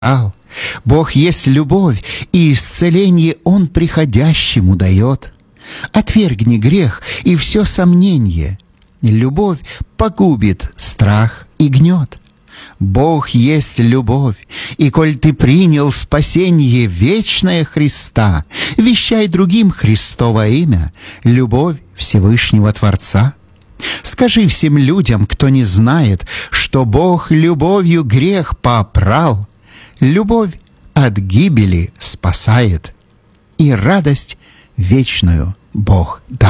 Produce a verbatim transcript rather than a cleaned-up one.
Бог есть любовь, и исцеление Он приходящему дает. Отвергни грех и все сомнение. Любовь погубит страх и гнет. Бог есть любовь, и коль ты принял спасение вечное Христа, вещай другим Христово имя, любовь Всевышнего Творца. Скажи всем людям, кто не знает, что Бог любовью грех попрал. Любовь от гибели спасает, и радость вечную Бог дал.